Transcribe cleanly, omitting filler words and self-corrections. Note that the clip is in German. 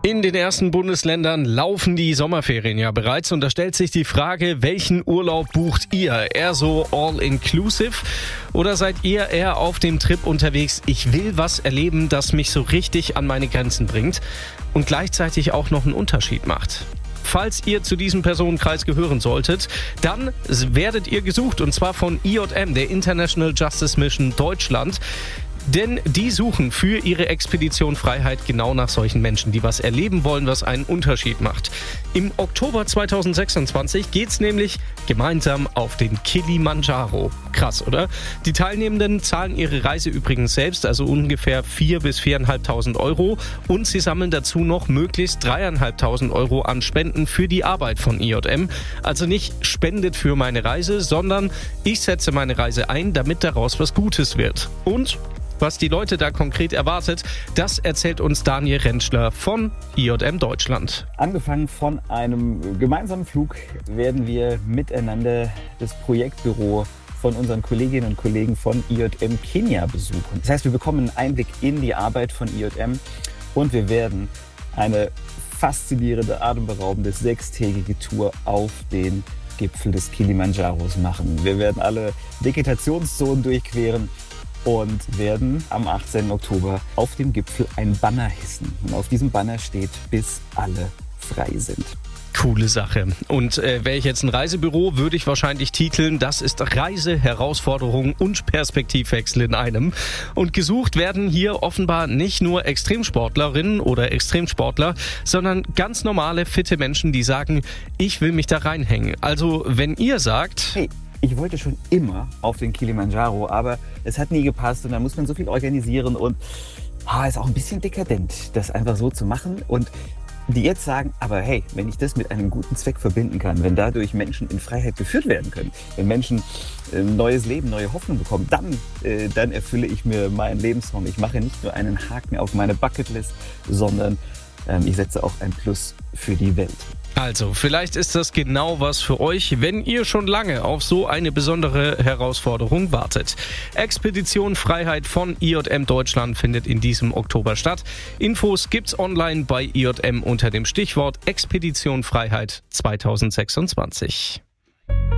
In den ersten Bundesländern laufen die Sommerferien ja bereits und da stellt sich die Frage, welchen Urlaub bucht ihr? Eher so all-inclusive oder seid ihr eher auf dem Trip unterwegs, ich will was erleben, das mich so richtig an meine Grenzen bringt und gleichzeitig auch noch einen Unterschied macht? Falls ihr zu diesem Personenkreis gehören solltet, dann werdet ihr gesucht und zwar von IJM, der International Justice Mission Deutschland. Denn die suchen für ihre Expedition Freiheit genau nach solchen Menschen, die was erleben wollen, was einen Unterschied macht. Im Oktober 2026 geht's nämlich gemeinsam auf den Kilimanjaro. Krass, oder? Die Teilnehmenden zahlen ihre Reise übrigens selbst, also ungefähr 4.000 bis 4.500 Euro. Und sie sammeln dazu noch möglichst 3.500 Euro an Spenden für die Arbeit von IJM. Also nicht spendet für meine Reise, sondern ich setze meine Reise ein, damit daraus was Gutes wird. Und was die Leute da konkret erwartet, das erzählt uns Daniel Rentschler von IJM Deutschland. Angefangen von einem gemeinsamen Flug werden wir miteinander das Projektbüro von unseren Kolleginnen und Kollegen von IJM Kenia besuchen. Das heißt, wir bekommen einen Einblick in die Arbeit von IJM und wir werden eine faszinierende, atemberaubende 6-tägige Tour auf den Gipfel des Kilimanjaros machen. Wir werden alle Vegetationszonen durchqueren und werden am 18. Oktober auf dem Gipfel ein Banner hissen. Und auf diesem Banner steht, bis alle frei sind. Coole Sache. Und wäre ich jetzt ein Reisebüro, würde ich wahrscheinlich titeln, das ist Reise, Herausforderung und Perspektivwechsel in einem. Und gesucht werden hier offenbar nicht nur Extremsportlerinnen oder Extremsportler, sondern ganz normale, fitte Menschen, die sagen, ich will mich da reinhängen. Also wenn ihr sagt... Hey, ich wollte schon immer auf den Kilimanjaro, aber es hat nie gepasst und da muss man so viel organisieren und ist auch ein bisschen dekadent, das einfach so zu machen. Und die jetzt sagen, aber hey, wenn ich das mit einem guten Zweck verbinden kann, wenn dadurch Menschen in Freiheit geführt werden können, wenn Menschen ein neues Leben, neue Hoffnung bekommen, dann erfülle ich mir meinen Lebenstraum. Ich mache nicht nur einen Haken auf meine Bucketlist, sondern ich setze auch ein Plus für die Welt. Also, vielleicht ist das genau was für euch, wenn ihr schon lange auf so eine besondere Herausforderung wartet. Expedition Freiheit von IJM Deutschland findet in diesem Oktober statt. Infos gibt's online bei IJM unter dem Stichwort Expedition Freiheit 2026.